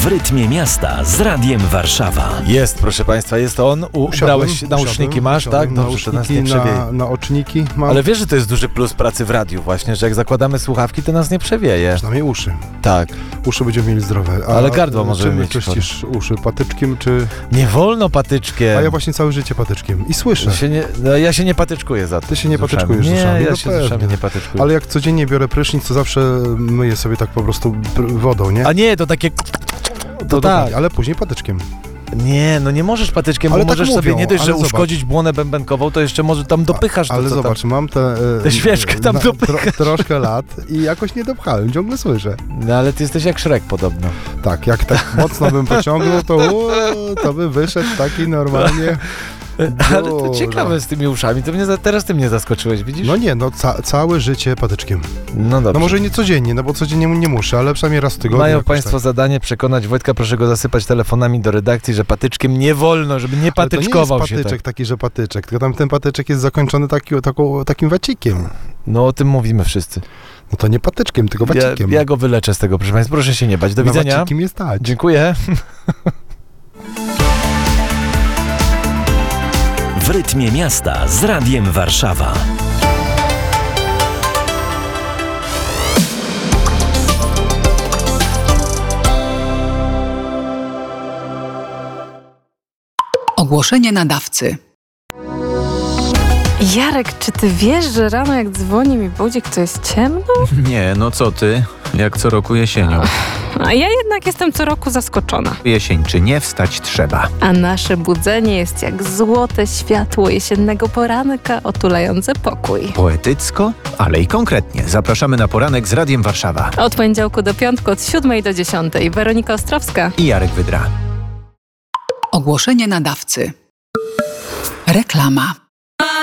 W rytmie miasta z Radiem Warszawa. Jest, proszę Państwa, jest on. Ubrałeś nauszniki, masz, tak? Dobrze, to nas nie przewieje. Naoczniki mam. Ale wiesz, że to jest duży plus pracy w radiu właśnie, że jak zakładamy słuchawki, to nas nie przewieje. Przynajmniej uszy. Tak. Uszy będziemy mieli zdrowe. Ale gardło możemy mieć. Czy czyścisz uszy patyczkiem, czy... Nie wolno patyczkiem. A ja właśnie całe życie patyczkiem. I słyszę. Ja się nie patyczkuję za to. Ty się nie patyczkujesz z Nie, uszami. ja się z uszami nie patyczkuję. Ale jak codziennie biorę prysznic, to zawsze myję sobie tak po prostu wodą, nie? A nie, to takie... To tak. Ale później patyczkiem. Nie, no nie możesz patyczkiem, Ale bo tak możesz mówią, sobie nie dość, że ale uszkodzić błonę bębenkową, to jeszcze może tam dopychasz to, Ale co zobacz, tam... mam tę świeczkę tam dopychasz. Troszkę lat i jakoś nie dopchałem, ciągle słyszę. No ale ty jesteś jak Szrek podobno. Tak, jak tak mocno bym pociągnął, to by wyszedł taki normalnie... Ale to ciekawe z tymi uszami, teraz ty mnie zaskoczyłeś, widzisz? No nie, całe życie patyczkiem. No dobrze. No może nie codziennie, no bo codziennie nie muszę, ale przynajmniej raz w tygodniu. Mają Państwo zadanie przekonać Wojtka, proszę go zasypać telefonami do redakcji, że patyczkiem nie wolno, żeby nie patyczkował się. To nie jest patyczek taki, że patyczek, tylko tam ten patyczek jest zakończony takim wacikiem. No o tym mówimy wszyscy. No to nie patyczkiem, tylko wacikiem. Ja go wyleczę z tego, proszę Państwa, proszę się nie bać. Do widzenia. Wacikiem jest stać. Dziękuję. W rytmie miasta z Radiem Warszawa. Ogłoszenie nadawcy. Jarek, czy ty wiesz, że rano jak dzwoni mi budzik, to jest ciemno? Nie, no co ty? Jak co roku jesienią. A ja jednak jestem co roku zaskoczona. Jesień wstać trzeba. A nasze budzenie jest jak złote światło jesiennego poranka otulające pokój. Poetycko, ale i konkretnie. Zapraszamy na poranek z Radiem Warszawa. Od poniedziałku do piątku od 7 do 10. Weronika Ostrowska I Jarek Wydra. Ogłoszenie nadawcy. Reklama.